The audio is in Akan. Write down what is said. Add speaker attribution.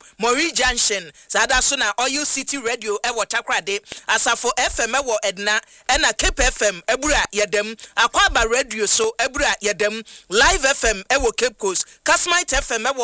Speaker 1: Mori Junction sada so na Oil City Radio ewo Takrade Asafo FM ewo Edna ena Cape FM ebura yedem Akwaba Radio so ebura yedem Live FM ewo Cape Coast Kasmite FM ewo